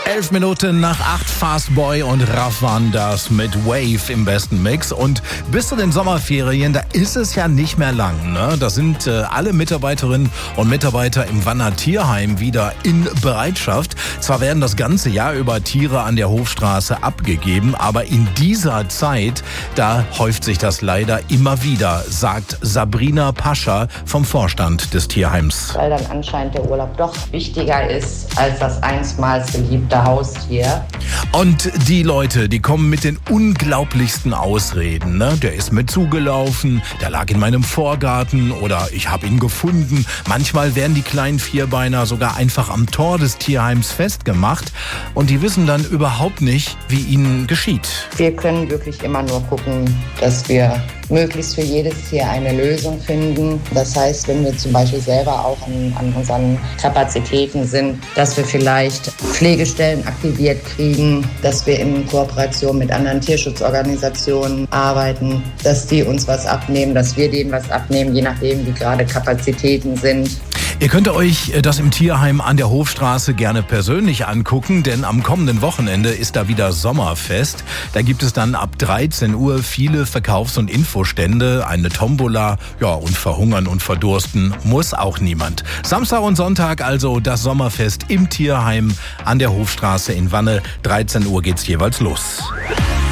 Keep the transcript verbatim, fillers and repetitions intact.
Elf Minuten nach acht, Fastboy und Raf Van Das mit Wave im besten Mix. Und bis zu den Sommerferien, da ist es ja nicht mehr lang, ne? Da sind äh, alle Mitarbeiterinnen und Mitarbeiter im Wanner Tierheim wieder in Bereitschaft. Zwar werden das ganze Jahr über Tiere an der Hofstraße abgegeben, aber in dieser Zeit, da häuft sich das leider immer wieder, sagt Sabrina Pascha vom Vorstand des Tierheims. Weil dann anscheinend der Urlaub doch wichtiger ist als das einstmals geliebte Haustier. Und die Leute, die kommen mit den unglaublichsten Ausreden, ne? Der ist mir zugelaufen, der lag in meinem Vorgarten oder ich habe ihn gefunden. Manchmal werden die kleinen Vierbeiner sogar einfach am Tor des Tierheims festgemacht und die wissen dann überhaupt nicht, wie ihnen geschieht. Wir können wirklich immer nur gucken, dass wir möglichst für jedes Tier eine Lösung finden. Das heißt, wenn wir zum Beispiel selber auch an, an unseren Kapazitäten sind, dass wir vielleicht Pflegestellen aktiviert kriegen, dass wir in Kooperation mit anderen Tierschutzorganisationen arbeiten, dass die uns was abnehmen, dass wir denen was abnehmen, je nachdem, wie gerade Kapazitäten sind. Ihr könnt euch das im Tierheim an der Hofstraße gerne persönlich angucken, denn am kommenden Wochenende ist da wieder Sommerfest. Da gibt es dann ab dreizehn Uhr viele Verkaufs- und Infostände, eine Tombola, ja, und verhungern und verdursten muss auch niemand. Samstag und Sonntag also das Sommerfest im Tierheim an der Hofstraße in Wanne. dreizehn Uhr geht's jeweils los.